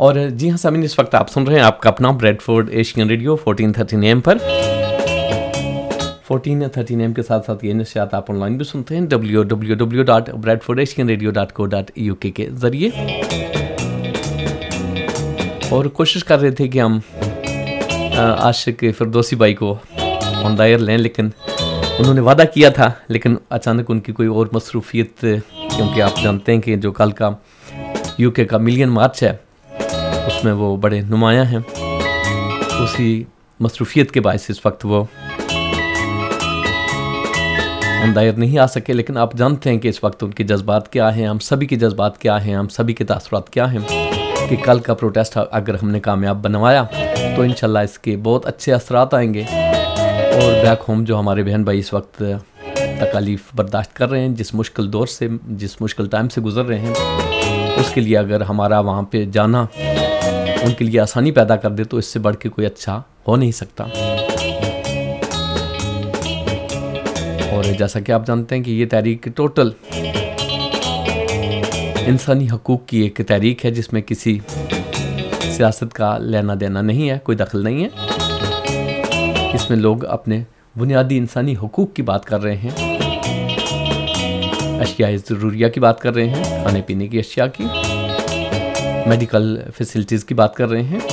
और जी हाँ सामीन, इस वक्त आप सुन रहे हैं आपका अपना ब्रेडफोर्ड एशियन रेडियो 1413 AM पर। 1413 AM के साथ साथ ये नशियात आप ऑनलाइन भी सुनते हैं www.bradfordasianradio.co.uk के ज़रिए। और कोशिश कर रहे थे कि हम आशिक फिरदौसी भाई को ऑन द एयर लें, लेकिन उन्होंने वादा किया था, लेकिन अचानक उनकी कोई और मसरूफियत, क्योंकि आप जानते हैं कि जो कल का यूके का मिलियन मार्च है उसमें वो बड़े नुमायां हैं, उसी मसरूफियत के बायस इस वक्त वो ऑन द एयर नहीं आ सके। लेकिन आप जानते हैं कि इस वक्त उनके जज्बात क्या हैं, हम सभी के जज्बात क्या हैं, हम सभी के तासुरात क्या हैं कि कल का प्रोटेस्ट अगर हमने कामयाब बनवाया तो इंशाल्लाह इसके बहुत अच्छे असरात आएंगे। और बैक होम जो हमारे बहन भाई इस वक्त तकालीफ बर्दाश्त कर रहे हैं, जिस मुश्किल दौर से, जिस मुश्किल टाइम से गुजर रहे हैं, उसके लिए अगर हमारा वहाँ पे जाना उनके लिए आसानी पैदा कर दे तो इससे बढ़ के कोई अच्छा हो नहीं सकता। और जैसा कि आप जानते हैं कि ये तहरीक टोटल इंसानी हकूक़ की एक तहरीक है, जिसमें किसी सियासत का लेना देना नहीं है, कोई दखल नहीं है। इसमें लोग अपने बुनियादी इंसानी हकूक़ की बात कर रहे हैं, अशिया ज़रूरिया की बात कर रहे हैं, खाने पीने की अशिया की, मेडिकल फैसिलिटीज़ की बात कर रहे हैं,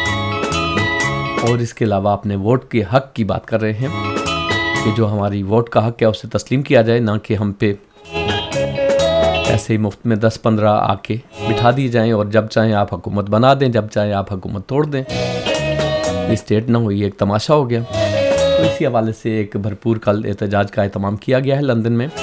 और इसके अलावा अपने वोट के हक़ की बात कर रहे हैं कि जो हमारी वोट का हक़ है उसे तस्लीम किया जाए, ना कि हम पे ऐसे ही मुफ्त में 10-15 आके बिठा दिए जाएं और जब चाहें आप हुकूमत बना दें, जब चाहें आप हुकूमत तोड़ दें। ये स्टेट ना हुई, एक तमाशा हो गया। तो इसी हवाले से एक भरपूर कल एहतजाज का एहतमाम किया गया है लंदन में,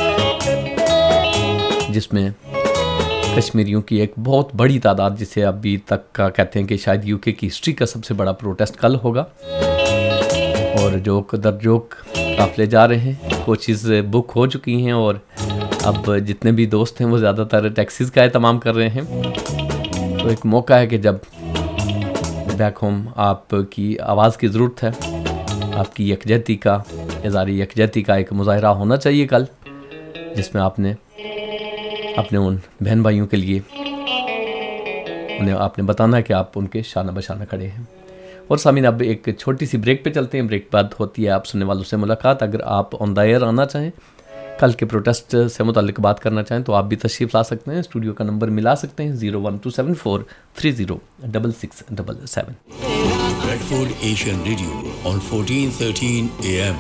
जिसमें कश्मीरियों की एक बहुत बड़ी तादाद, जिसे अभी तक का कहते हैं कि शायद यूके की हिस्ट्री का सबसे बड़ा प्रोटेस्ट कल होगा। और जोक दर जोक काफ़िले जा रहे हैं, कोचेज़ बुक हो चुकी हैं, और अब जितने भी दोस्त हैं वो ज़्यादातर टैक्सीज़ का एहतमाम कर रहे हैं। तो एक मौका है कि जब बैक होम आपकी आवाज़ की ज़रूरत है, आपकी यकजहती का, इज़ारी यकजहती का एक मुज़ाहरा होना चाहिए कल, जिसमें आपने अपने उन बहन भाइयों के लिए उन्हें आपने बताना है कि आप उनके शाना बशाना खड़े हैं। और सामीन, अब एक छोटी सी ब्रेक पे चलते हैं। ब्रेक बाद होती है आप सुनने वालों से मुलाकात। अगर आप ऑन द एयर आना चाहें, कल के प्रोटेस्ट से मुताल्लिक बात करना चाहें, तो आप भी तशरीफ़ ला सकते हैं। स्टूडियो का नंबर मिला सकते हैं 01274306677। Bradford Asian Radio on 1413 AM.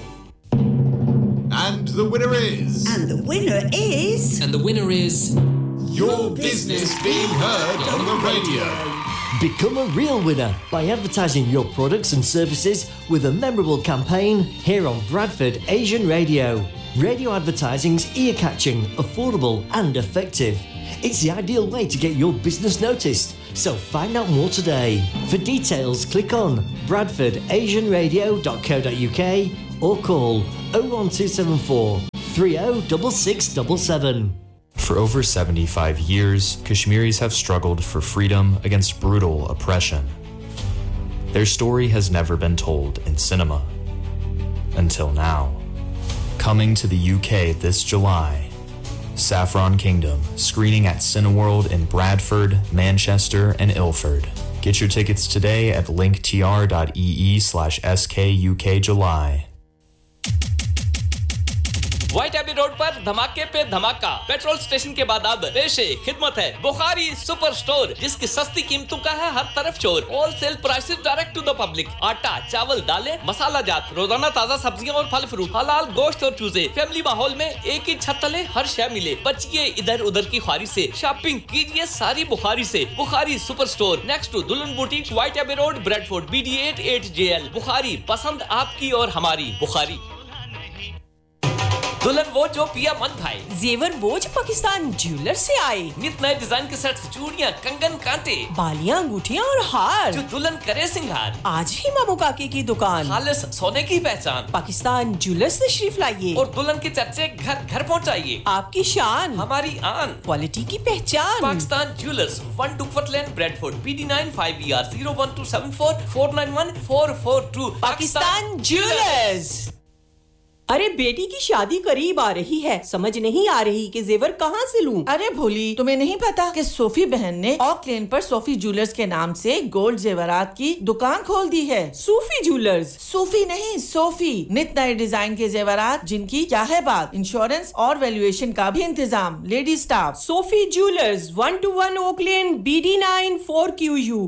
And the winner is... And the winner is... And the winner is... Your business being heard on the radio. Become a real winner by advertising your products and services with a memorable campaign here on Bradford Asian Radio. Radio advertising's ear-catching, affordable and effective. It's the ideal way to get your business noticed. So find out more today. For details, click on bradfordasianradio.co.uk or call 01274 306677. For over 75 years, Kashmiris have struggled for freedom against brutal oppression. Their story has never been told in cinema. Until now. Coming to the UK this July, Saffron Kingdom, screening at Cineworld in Bradford, Manchester and Ilford. Get your tickets today at linktr.ee/skukjuly. White AB road पर धमाके पे धमाका। Petrol station के बाद अब पेशे खिदमत है बुखारी सुपर स्टोर, जिसकी सस्ती कीमतों का है हर तरफ शोर। Wholesale prices direct to the public. आटा, चावल, दालें, मसाला जात, रोजाना ताजा सब्जियां और फल फ्रूट, हलाल गोश्त और चूजे। फैमिली माहौल में एक ही छत तले हर शय मिले। बचिए इधर उधर की ख्वारी से, शॉपिंग कीजिए सारी बुखारी से। Bukhari super store next to दुल्हन boutique, white AB road, Bradford, BD8 8JL। Bukhari, पसंद आपकी और हमारी बुखारी। दुल्हन वो जो पिया मन भाई, जेवर वो जो पाकिस्तान ज्वेलर से आए। नित नए डिजाइन के सेट्स, चूड़ियां, कंगन, कांटे, बालियां, अंगूठियां और हार, जो दुल्हन करे सिंगार। आज ही मामू काके की दुकान, खालिस सोने की पहचान, पाकिस्तान ज्वेलर्स तशरीफ लाइए और दुल्हन के चर्चे घर घर पहुंचाइए। आपकी शान, हमारी आन, क्वालिटी की पहचान। Pakistan jewellers, 1 Duckworth Lane, Bradford, BD9 5ER 01274 491 442। Pakistan jewellers. अरे बेटी की शादी करीब आ रही है, समझ नहीं आ रही कि जेवर कहाँ से लूं। अरे भोली, तुम्हें नहीं पता कि सोफी बहन ने ऑक लेन पर सोफी ज्वेलर्स के नाम से गोल्ड जेवरात की दुकान खोल दी है। सूफी ज्वेलर्स? सूफी नहीं, सोफी। नित नए डिजाइन के जेवरात जिनकी क्या है बात, इंश्योरेंस और वैल्यूएशन का भी इंतजाम, lady staff. Sophie jewellers 121 okay lane BD9 4QU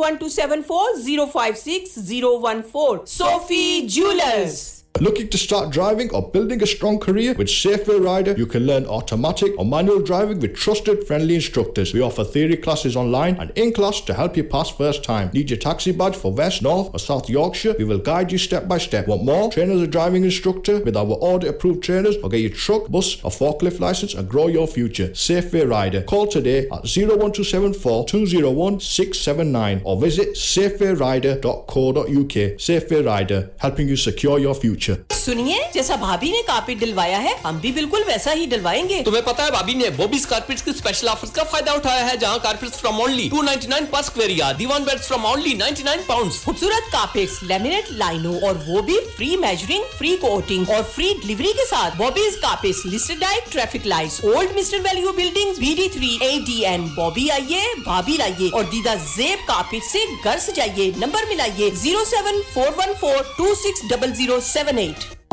01274056014। Sophie jewellers. Looking to start driving or building a strong career? With Safeway Rider, you can learn automatic or manual driving with trusted, friendly instructors. We offer theory classes online and in class to help you pass first time. Need your taxi badge for West, North or South Yorkshire? We will guide you step by step. Want more? Train as a driving instructor with our audit-approved trainers, or get your truck, bus or forklift license and grow your future. Safeway Rider. Call today at 01274 201 679 or visit safewayrider.co.uk. Safeway Rider, helping you secure your future. सुनिए, जैसा भाभी ने carpet डलवाया है, हम भी बिल्कुल वैसा ही डलवाएंगे। तुम्हें पता है भाभी ने बॉबीज कारपेट्स के स्पेशल ऑफर्स का फायदा उठाया है, जहां कारपेट्स फ्रॉम ओनली 299 पर square yard, Diwan beds from only 99 pounds. खूबसूरत कारपेट्स, लैमिनेट लाइनों और वो भी फ्री मेजरिंग, फ्री कोटिंग और फ्री डिलीवरी के साथ। Bobby's carpets, listed light, traffic lights, old mister value buildings, BD3 ADN। Bobby आइए, भाभी लाइए और दीदा जेब कारपेट से घर सजाइए। नंबर मिलाइए 07414260078।